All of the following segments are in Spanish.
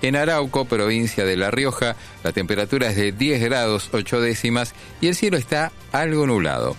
En Arauco, provincia de La Rioja, la temperatura es de 10 grados 8 décimas y el cielo está algo nublado.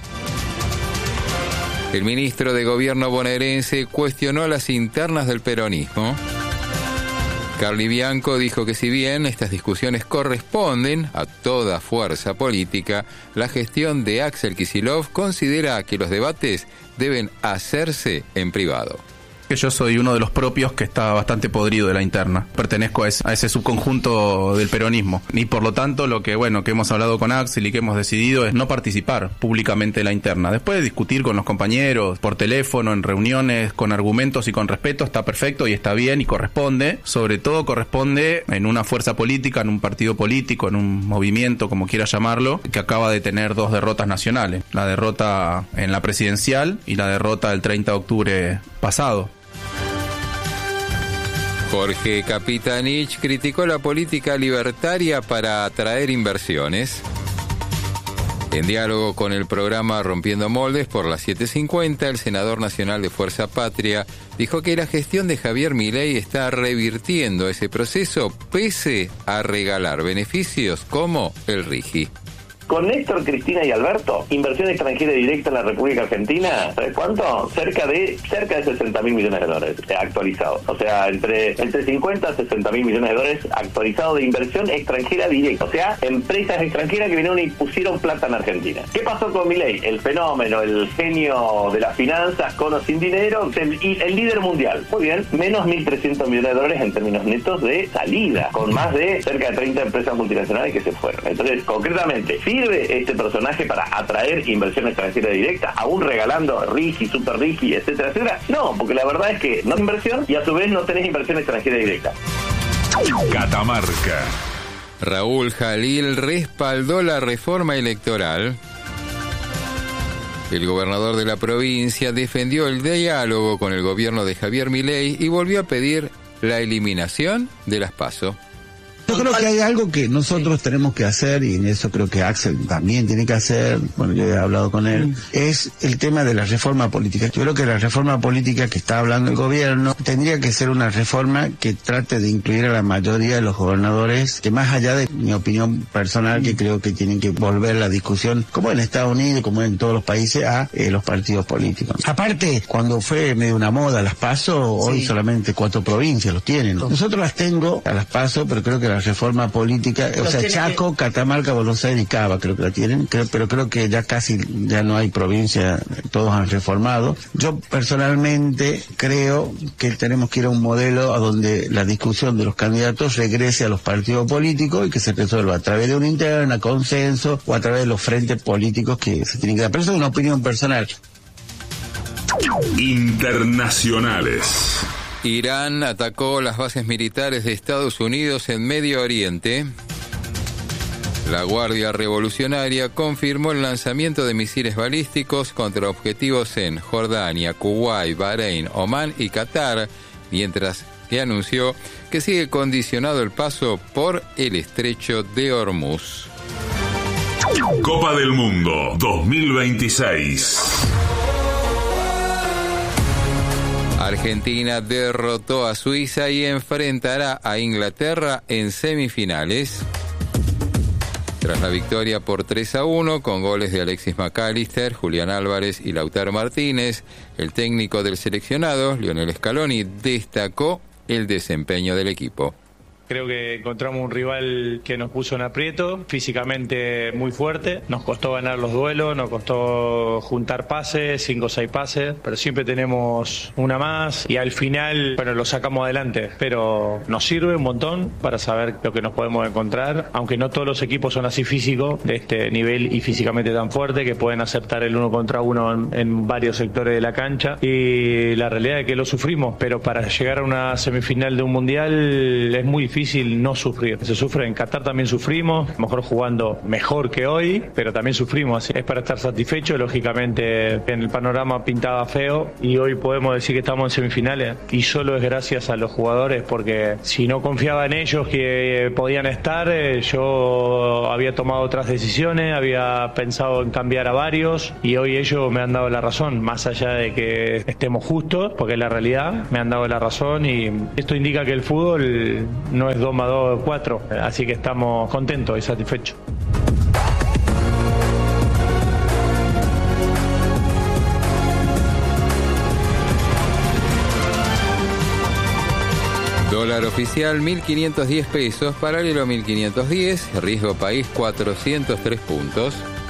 El ministro de Gobierno bonaerense cuestionó las internas del peronismo. Carly Bianco dijo que si bien estas discusiones corresponden a toda fuerza política, la gestión de Axel Kicillof considera que los debates deben hacerse en privado. Que yo soy uno de los propios que está bastante podrido de la interna. Pertenezco a ese subconjunto del peronismo. Y por lo tanto, lo que hemos hablado con Axel y que hemos decidido es no participar públicamente de la interna. Después de discutir con los compañeros, por teléfono, en reuniones, con argumentos y con respeto, está perfecto y está bien y corresponde. Sobre todo corresponde en una fuerza política, en un partido político, en un movimiento, como quiera llamarlo, que acaba de tener 2 derrotas nacionales. La derrota en la presidencial y la derrota del 30 de octubre pasado. Jorge Capitanich criticó la política libertaria para atraer inversiones. En diálogo con el programa Rompiendo Moldes por las 7:50, el senador nacional de Fuerza Patria dijo que la gestión de Javier Milei está revirtiendo ese proceso pese a regalar beneficios como el RIGI. Con Néstor, Cristina y Alberto, inversión extranjera directa en la República Argentina, ¿sabes cuánto? Cerca de 60.000 millones de dólares actualizados. O sea, entre 50 a 60.000 millones de dólares actualizados de inversión extranjera directa. O sea, empresas extranjeras que vinieron y pusieron plata en Argentina. ¿Qué pasó con Milei? El fenómeno, el genio de las finanzas, con o sin dinero, el líder mundial. Muy bien, menos 1.300 millones de dólares en términos netos de salida, con más de cerca de 30 empresas multinacionales que se fueron. Entonces, concretamente, ¿sirve este personaje para atraer inversión extranjera directa, aún regalando RIGI, super RIGI, etcétera, etcétera? No, porque la verdad es que no hay inversión y a su vez no tenés inversión extranjera directa. Catamarca. Raúl Jalil respaldó la reforma electoral. El gobernador de la provincia defendió el diálogo con el gobierno de Javier Milei y volvió a pedir la eliminación de las PASO. Yo creo que hay algo que nosotros tenemos que hacer, y en eso creo que Axel también tiene que hacer, bueno, yo he hablado con él, es el tema de la reforma política. Yo creo que la reforma política que está hablando el gobierno tendría que ser una reforma que trate de incluir a la mayoría de los gobernadores, que más allá de mi opinión personal, que creo que tienen que volver la discusión, como en Estados Unidos, como en todos los países, a los partidos políticos. Aparte, cuando fue medio una moda las PASO, hoy solamente 4 provincias los tienen. Nosotros las tengo a las PASO, pero creo que la reforma política, o sea, Chaco, Catamarca, Buenos Aires y Cava creo que la tienen, pero creo que ya casi ya no hay provincia, todos han reformado. Yo personalmente creo que tenemos que ir a un modelo a donde la discusión de los candidatos regrese a los partidos políticos y que se resuelva a través de una interna, consenso o a través de los frentes políticos que se tienen que dar. Pero eso es una opinión personal. Internacionales. Irán atacó las bases militares de Estados Unidos en Medio Oriente. La Guardia Revolucionaria confirmó el lanzamiento de misiles balísticos contra objetivos en Jordania, Kuwait, Bahrein, Omán y Qatar, mientras que anunció que sigue condicionado el paso por el estrecho de Hormuz. Copa del Mundo 2026. Argentina derrotó a Suiza y enfrentará a Inglaterra en semifinales. Tras la victoria por 3-1 con goles de Alexis McAllister, Julián Álvarez y Lautaro Martínez, el técnico del seleccionado, Lionel Scaloni, destacó el desempeño del equipo. Creo que encontramos un rival que nos puso en aprieto, físicamente muy fuerte, nos costó ganar los duelos, nos costó juntar pases, 5 o 6 pases, pero siempre tenemos una más y al final, bueno, lo sacamos adelante, pero nos sirve un montón para saber lo que nos podemos encontrar, aunque no todos los equipos son así físicos, de este nivel y físicamente tan fuerte, que pueden aceptar el 1 contra 1 en varios sectores de la cancha, y la realidad es que lo sufrimos, pero para llegar a una semifinal de un mundial es muy difícil no sufrir. Se sufre, en Qatar también sufrimos, a lo mejor jugando mejor que hoy, pero también sufrimos, así es para estar satisfecho. Lógicamente en el panorama pintaba feo y hoy podemos decir que estamos en semifinales y solo es gracias a los jugadores, porque si no confiaba en ellos que podían estar, yo había tomado otras decisiones, había pensado en cambiar a varios y hoy ellos me han dado la razón, más allá de que estemos justos, porque es la realidad, me han dado la razón y esto indica que el fútbol no no es 2 más 2, 4, así que estamos contentos y satisfechos. Dólar oficial 1.510 pesos, paralelo 1.510, riesgo país 403 puntos.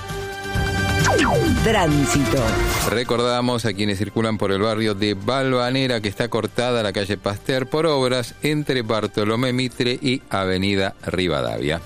Tránsito. Recordamos a quienes circulan por el barrio de Valvanera que está cortada la calle Pasteur por obras entre Bartolomé Mitre y Avenida Rivadavia.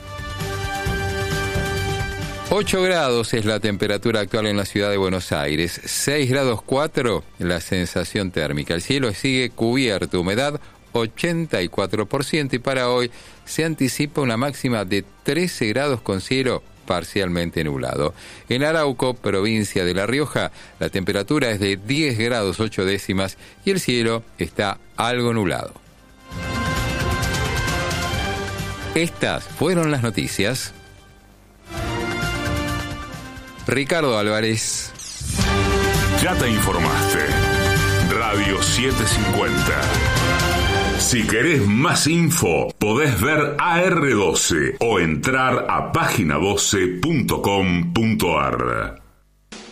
8 grados es la temperatura actual en la ciudad de Buenos Aires, 6 grados 4 la sensación térmica. El cielo sigue cubierto, humedad 84% y para hoy se anticipa una máxima de 13 grados con cielo parcialmente nublado. En Arauco, provincia de La Rioja, la temperatura es de 10 grados 8 décimas y el cielo está algo nublado. Estas fueron las noticias. Ricardo Álvarez. Ya te informaste. Radio 750. Si querés más info, podés ver AR12 o entrar a página12.com.ar.